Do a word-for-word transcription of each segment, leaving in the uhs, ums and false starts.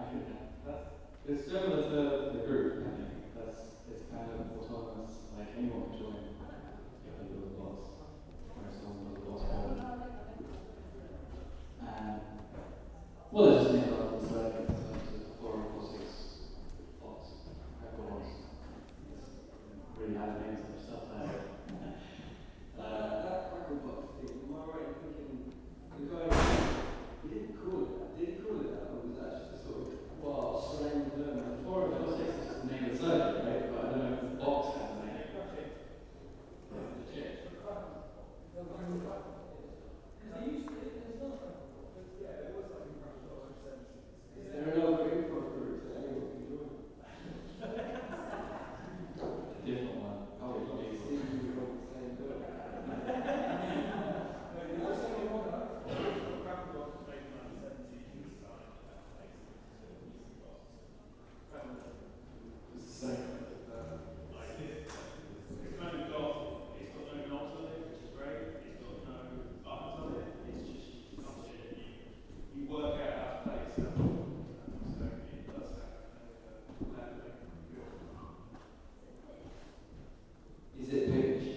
It's similar to the group, I think. That's it's kind of autonomous, like anyone can join if they build blocks, or someone builds blocks for them. And well, there's just named out this like four or six blocks, hyper blocks. It's really hard names and stuff like that. Uh, that Cracklebox thing, am I right in thinking the guy he didn't call it that? Did he call it that? Or was that just a sort of well, slang term? Four or six is just the name of the circuit, right? But I don't know if the box has a name. Is there another improv group that anyone can join? A different one. Oh, you see, you got the same book. It's the same. Is it pitch?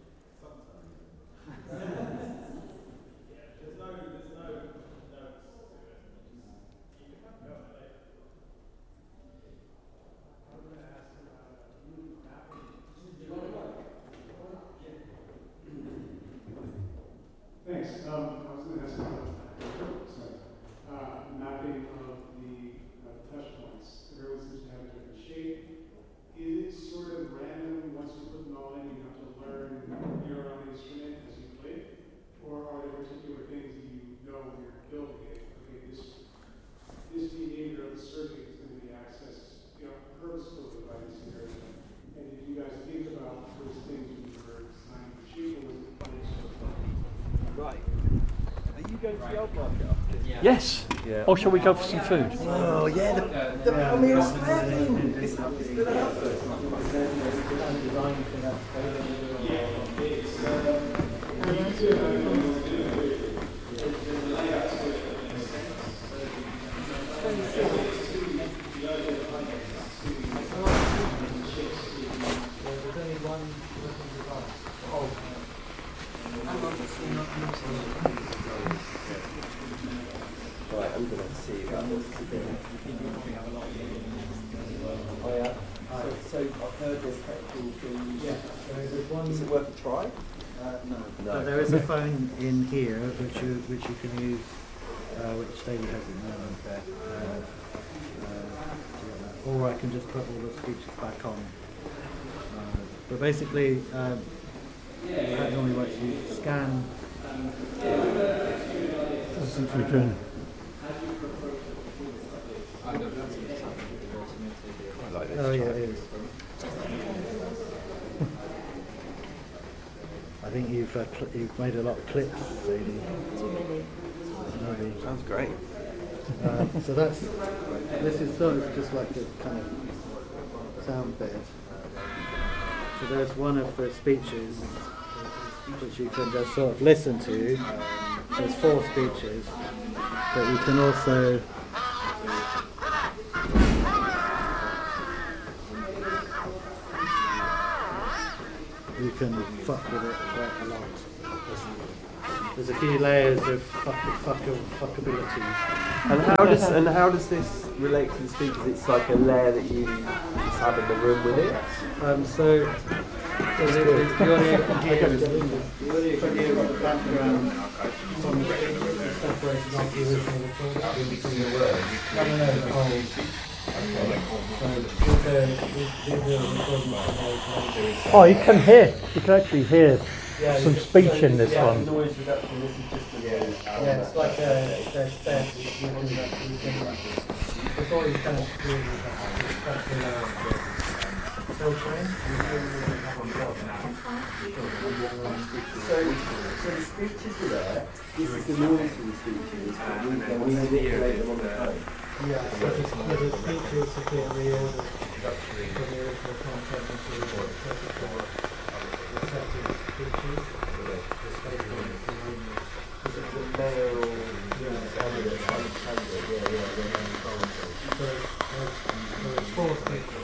Thanks. Um, I was going to ask about sorry, uh, mapping of the uh, touch points. Everyone seems to have a different shape. Is it sort of random once you put them all in, you have to learn your own instrument as you play it? Or are there particular things that you know when you're building it? Okay, this this behavior of the circuit is going to be accessed, you know, purposefully by this area. And did you guys think about those things when you were designing the shape, or was it playing sort of Right. Are you going to the old market? Yes. Yeah. Or shall we go for some food? Oh yeah, the, the Palmyra's having. It's, it's been out Right, I'm going to see about this again. Oh yeah? So, so I've heard there's technical things. Yeah, so there's one. Is it worth a try? Uh, no. No. But there is a phone in here which you which you can use, uh, which David has in there. Okay. Uh, uh, or I can just put all the speeches back on. Uh, but basically, um, that normally works. You scan. Let's see if we can. I like this. Oh yeah, it is. I think you've uh, cl- you've made a lot of clips, Sadie. Too many. Maybe. Sounds great. Uh, so that's this is sort of just like a kind of sound bed. So there's one of the speeches which you can just sort of listen to. There's four speeches, but you can also you can fuck with it quite a lot. There's, there's a few layers of fuck, fuck, fuckability. And how does and how does this relate to the speakers? It's like a layer that you just have in the room with it. Um, so, so the, the, the audio you can hear is the audio you can hear in the background from the speakers separated off the original recording. In between the words. No, no, no, the whole. Okay. So these are these are recordings from those. Oh, you can hear. You can actually hear Yeah, some you- speech so in this yeah, one. noise reduction. This is just the noise. Yeah, it's like a there's steps you can do that. You can before you finish doing that, you start to learn filtering. So, so the speeches are there. This is the noise of the speeches. But we can we manipulate them on the phone. Yeah, so the, so the speeches are being reordered from the original content into the thirty-four receptive speeches. Is it the male? Yeah, yeah, yeah, yeah. so so it's four speakers.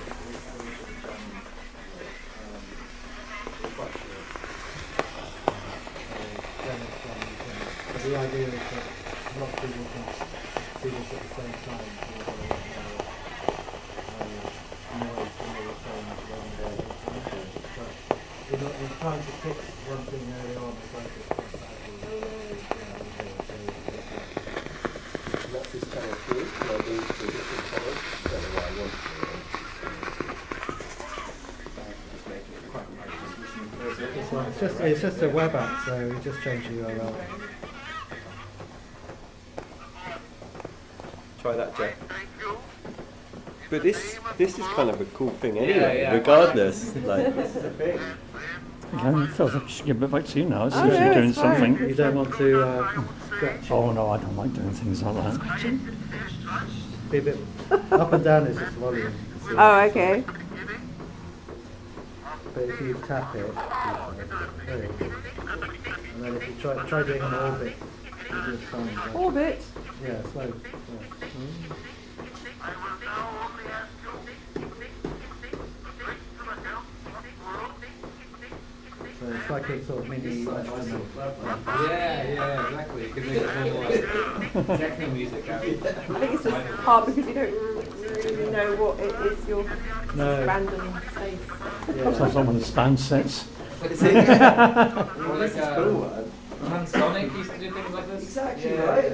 So the idea is that a lot of people can see this at the same time. So uh, noise from all the phones around there. But in, in trying to fix one thing early on, it's like it's quite badly. That's this channel two, and I'll do two different colours. I don't know why I want to do it. Just make it quite nice. It's, like, it's just it's just a web app, so we just change the U R L. Try that, Jeff. But this this is kind of a cool thing anyway, Yeah, yeah. regardless. Like, this is a thing. Yeah, it feels like I should give it back to you now. It Oh, seems no, you're doing it's fine. something. You don't want to uh, scratch. Oh no, I don't like doing things like that. Be a bit up and down is just volume. Oh, okay. But if you tap it, there you go. And then if you try try doing an orbit, you do fine. Like, Orbit. yeah, slow. Yeah. So it's like a sort of mini instrument. Yeah, yeah, exactly. You can make it more like techno music out of it. I think it's just hard because you don't really know what it is you're No. random space. Yeah. So someone stand sets. It's like, uh, Well, this is cool, man. Pansonic used to do things like this. Exactly Yeah. right.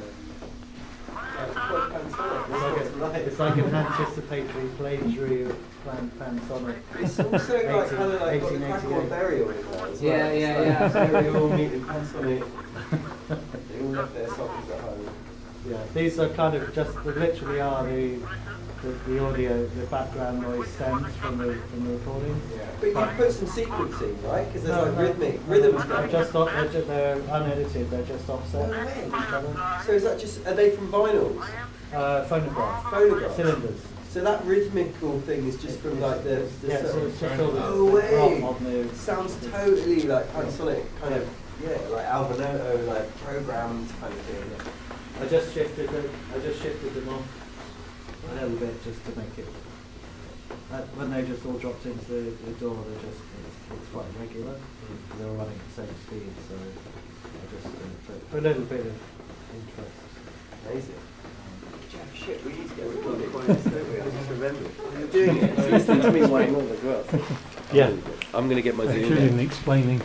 It's like, a, it's like an anticipatory plagiary of Plan Pansonic. It's also like kind of like got the Crackle and Burial in there as well. Yeah, It's yeah, like, yeah. So they all meet in Pansonic. They all left their sockets at home. Yeah, these are kind of just, they literally are the, the, the audio, the background noise stems from the, from the recording. But you put some sequencing, right? Because there's No, like no. rhythmic, rhythms They're going. just off, they're, just, they're unedited, they're just offset. No way. from each other. So is that just, are they from vinyls? Uh, phonograph. Phonographs? Cylinders. So that rhythmical thing is just from like the, the Yeah, so sort it's just all the, No the way. drop on the... It sounds totally like Pansonic, kind of, yeah, like Alvanoto, like programmed kind of thing. I just shifted them, I just shifted them off a little bit just to make it... Uh, when they just all dropped into the, the door, they're just, it's, it's quite regular. Because they were running at the same speed, so I just, uh, for, for a little bit of interest. Amazing. Jeff, shit, we need to get recorded by this, don't we? I just remembered. You're doing it. It's listening to me whine all as well. Yeah. I'm going to get my Zoom Including in. the explaining.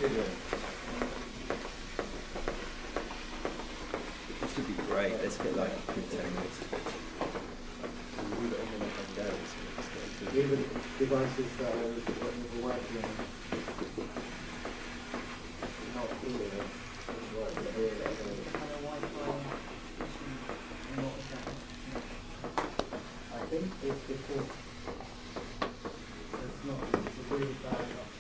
This would be great. Let's get like a good ten minutes. Even devices that are working not here, I think it's because it's not, it's a really bad